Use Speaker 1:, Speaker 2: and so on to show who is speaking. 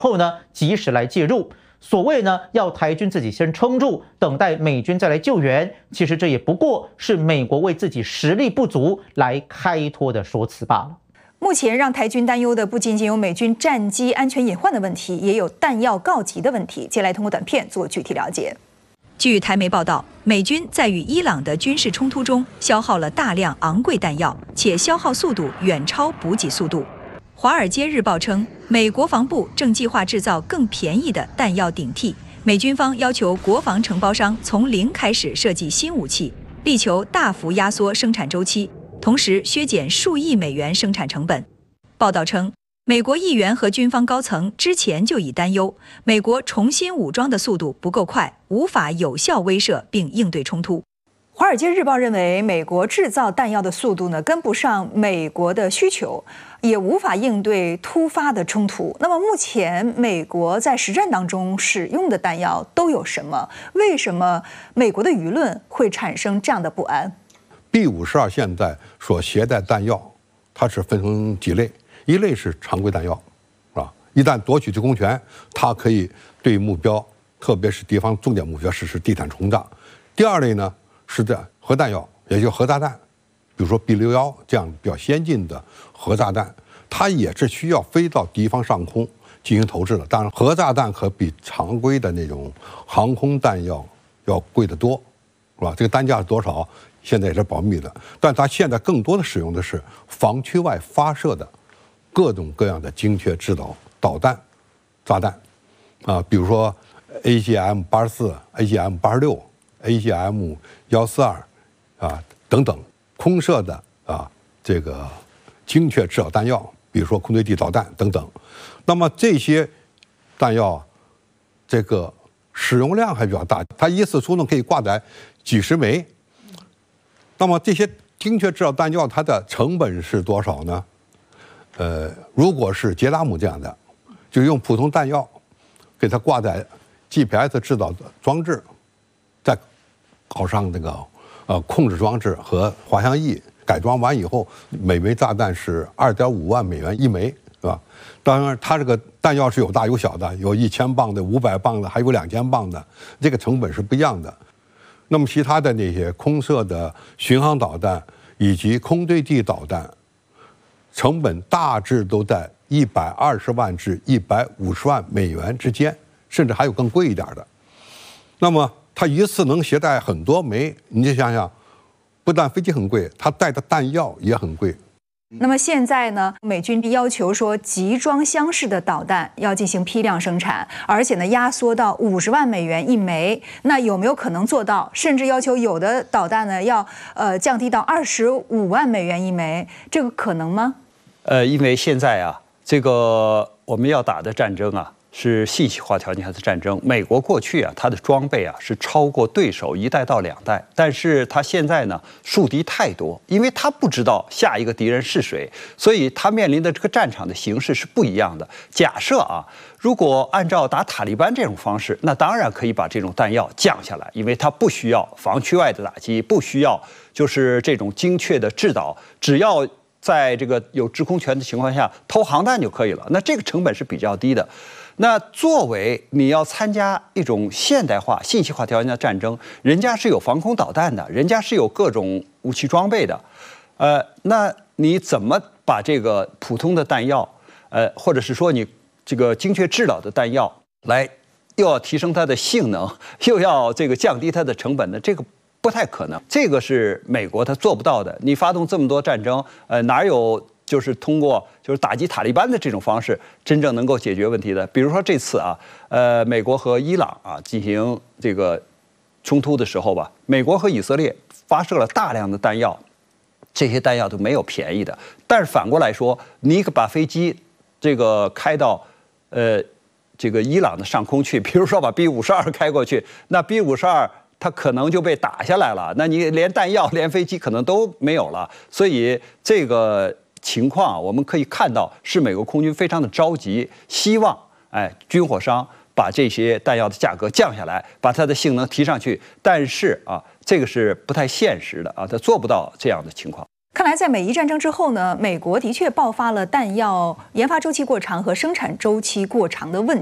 Speaker 1: 后呢，及时来介入。所谓呢，要台军自己先撑住，等待美军再来救援，其实这也不过是美国为自己实力不足来开脱的说辞罢了。
Speaker 2: 目前让台军担忧的不仅仅有美军战机安全隐患的问题，也有弹药告急的问题。接下来通过短片做具体了解。据台媒报道，美军在与伊朗的军事冲突中消耗了大量昂贵弹药，且消耗速度远超补给速度。《华尔街日报》称，美国防部正计划制造更便宜的弹药顶替。美军方要求国防承包商从零开始设计新武器，力求大幅压缩生产周期，同时削减数亿美元生产成本。报道称，美国议员和军方高层之前就已担忧，美国重新武装的速度不够快，无法有效威慑并应对冲突。《华尔街日报》认为，美国制造弹药的速度跟不上美国的需求，也无法应对突发的冲突。那么，目前美国在实战当中使用的弹药都有什么？为什么美国的舆论会产生这样的不安
Speaker 3: ？B-52现在所携带弹药，它是分成几类，一类是常规弹药，啊，一旦夺取制空权，它可以对目标，特别是敌方重点目标实施地毯轰炸。第二类呢？是在核弹药，也就是核炸弹，比如说 B-61这样比较先进的核炸弹，它也是需要飞到敌方上空进行投掷的。当然，核炸弹可比常规的那种航空弹药要贵得多，是吧？这个单价是多少，现在也是保密的。但它现在更多的使用的是防区外发射的各种各样的精确制导弹、炸弹，啊，比如说 AGM-84、AGM-86。AGM-142，啊等等，空射的这个精确制导弹药，比如说空对地导弹等等。那么这些弹药，这个使用量还比较大，它一次出动可以挂载几十枚。那么这些精确制导弹药，它的成本是多少呢？如果是捷达姆这样的，就用普通弹药给它挂载 GPS 制导的装置，再搞上那个控制装置和滑翔翼，改装完以后，每枚炸弹是2.5万美元一枚，是吧？当然，它这个弹药是有大有小的，有1000磅的、500磅的，还有2000磅的，这个成本是不一样的。那么其他的那些空射的巡航导弹以及空对地导弹，成本大致都在120万至150万美元之间，甚至还有更贵一点的。那么它一次能携带很多枚，你就想想，不但飞机很贵，它带的弹药也很贵。
Speaker 2: 那么现在呢，美军要求说集装箱式的导弹要进行批量生产，而且呢压缩到50万美元一枚。那有没有可能做到？甚至要求有的导弹呢要降低到25万美元一枚，这个可能吗？
Speaker 4: 因为现在啊，这个我们要打的战争啊，是信息化条件下的战争。美国过去啊，它的装备啊是超过对手1代到2代，但是它现在呢树敌太多，因为它不知道下一个敌人是谁，所以它面临的这个战场的形势是不一样的。假设啊，如果按照打塔利班这种方式，那当然可以把这种弹药降下来，因为它不需要防区外的打击，不需要就是这种精确的制导，只要在这个有制空权的情况下投航弹就可以了，那这个成本是比较低的。那作为你要参加一种现代化、信息化条件的战争，人家是有防空导弹的，人家是有各种武器装备的，那你怎么把这个普通的弹药，或者是说你这个精确制导的弹药来，又要提升它的性能，又要这个降低它的成本呢？这个不太可能，这个是美国它做不到的。你发动这么多战争，哪有就是通过就是打击塔利班的这种方式真正能够解决问题的？比如说这次啊，美国和伊朗啊进行这个冲突的时候吧，美国和以色列发射了大量的弹药，这些弹药都没有便宜的。但是反过来说，你把飞机这个开到这个伊朗的上空去，比如说把 B-52开过去，那 B-52它可能就被打下来了，那你连弹药连飞机可能都没有了。所以这个情况我们可以看到，是美国空军非常的着急，希望军火商把这些弹药的价格降下来，把它的性能提上去。但是啊，这个是不太现实的啊，它做不到这样的情况。
Speaker 2: 看来，在美伊战争之后呢，美国的确爆发了弹药研发周期过长和生产周期过长的问题。